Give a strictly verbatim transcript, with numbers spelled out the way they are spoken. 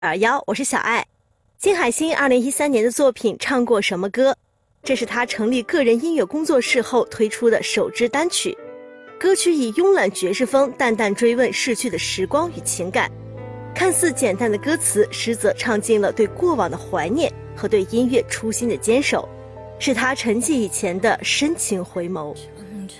二幺，我是小爱。金海心二零一三年的作品《唱过什么歌》，这是他成立个人音乐工作室后推出的首支单曲。歌曲以慵懒爵士风淡淡追问逝去的时光与情感，看似简单的歌词，实则唱尽了对过往的怀念和对音乐初心的坚守，是他沉寂以前的深情回眸。